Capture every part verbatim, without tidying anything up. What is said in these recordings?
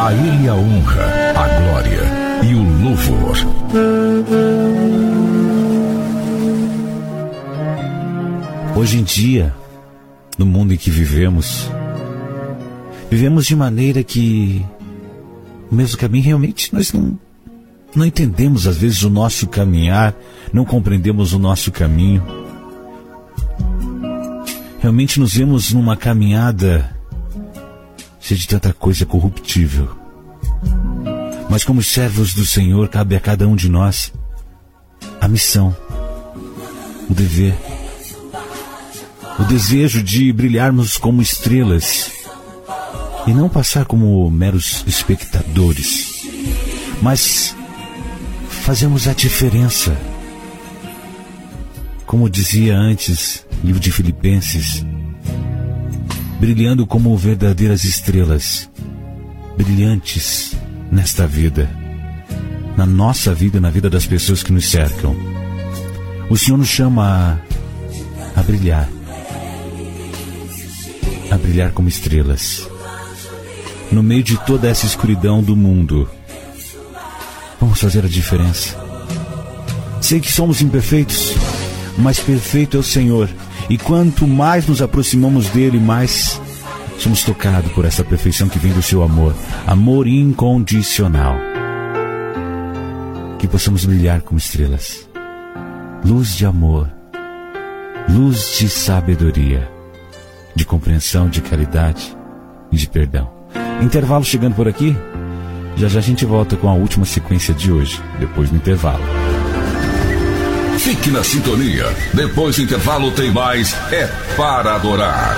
A Ele a honra, a glória e o louvor. Hoje em dia, no mundo em que vivemos, vivemos de maneira que o mesmo caminho, realmente nós não, não entendemos às vezes o nosso caminhar, não compreendemos o nosso caminho. Realmente nos vemos numa caminhada cheia de tanta coisa corruptível. Mas como servos do Senhor, cabe a cada um de nós a missão, o dever, o desejo de brilharmos como estrelas e não passar como meros espectadores, mas fazermos a diferença. Como dizia antes, livro de Filipenses, brilhando como verdadeiras estrelas, brilhantes nesta vida, na nossa vida, na vida das pessoas que nos cercam. O Senhor nos chama a, a brilhar, a brilhar como estrelas, no meio de toda essa escuridão do mundo. Vamos fazer a diferença. Sei que somos imperfeitos, mas perfeito é o Senhor. E quanto mais nos aproximamos dele, mais somos tocados por essa perfeição que vem do seu amor. Amor incondicional. Que possamos brilhar como estrelas. Luz de amor. Luz de sabedoria. De compreensão, de caridade e de perdão. Intervalo chegando por aqui. Já já a gente volta com a última sequência de hoje, depois do intervalo. Fique na sintonia. Depois do intervalo tem mais É Para Adorar.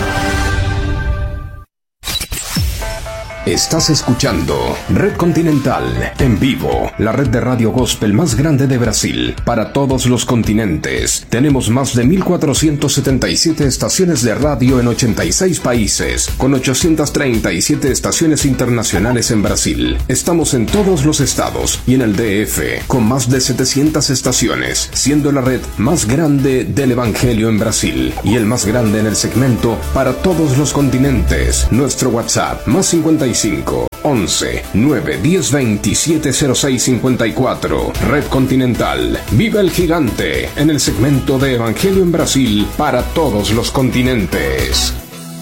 Estás escuchando Red Continental en vivo, la red de radio gospel más grande de Brasil, para todos los continentes. Tenemos más de mil cuatrocientas setenta y siete estaciones de radio en ochenta y seis países, con ochocientas treinta y siete estaciones internacionales en Brasil. Estamos en todos los estados y en el D F, con más de setecientas estaciones, siendo la red más grande del Evangelio en Brasil y el más grande en el segmento para todos los continentes. Nuestro WhatsApp, más cincuenta y cinco, once, nueve, diez, veintisiete, cero seis, cincuenta y cuatro. Red Continental. Viva el gigante en el segmento de Evangelio en Brasil para todos los continentes.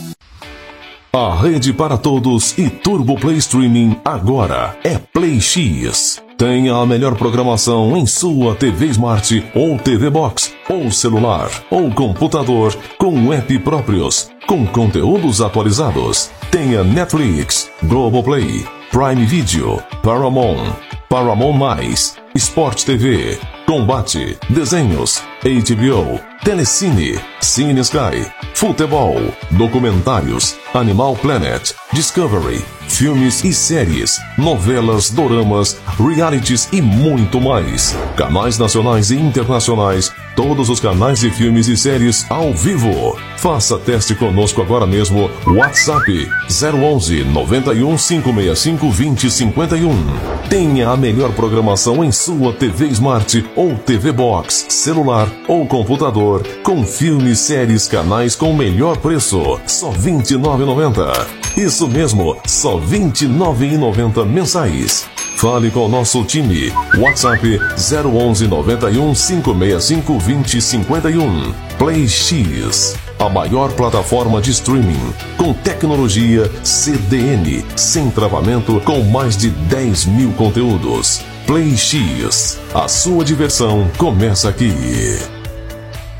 A rede para todos e Turbo Play Streaming agora é Play X. Tenha a melhor programação em sua T V Smart ou T V Box, ou celular, ou computador, com app próprios, com conteúdos atualizados. Tenha Netflix, Globoplay, Prime Video, Paramount, Paramount Mais, Sport T V, Combate, Desenhos, H B O, Telecine, Cine Sky, Futebol, Documentários, Animal Planet, Discovery, filmes e séries, novelas, doramas, realities e muito mais. Canais nacionais e internacionais, todos os canais de filmes e séries ao vivo. Faça teste conosco agora mesmo. WhatsApp zero onze, noventa e um, cinco seis cinco, vinte, cinquenta e um. Tenha a melhor programação em sua T V Smart ou T V Box, celular ou computador, com filmes, séries, canais com melhor preço. Só vinte e nove reais e noventa centavos. Isso mesmo, só vinte e nove reais e noventa centavos mensais. Fale com o nosso time. WhatsApp zero onze, noventa e um, cinco seis cinco, vinte, cinquenta e um. Play X, a maior plataforma de streaming, com tecnologia C D N, sem travamento, com mais de dez mil conteúdos. Play X, a sua diversão começa aqui.